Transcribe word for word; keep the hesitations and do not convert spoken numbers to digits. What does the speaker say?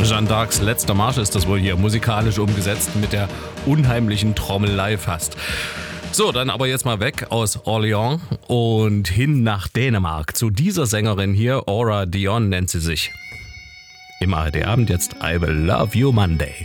Jeanne d'Arcs letzter Marsch ist das wohl hier musikalisch umgesetzt mit der unheimlichen Trommelei fast. So, dann aber jetzt mal weg aus Orléans und hin nach Dänemark. Zu dieser Sängerin hier, Aura Dion nennt sie sich. Im A R D Abend jetzt I Will Love You Monday.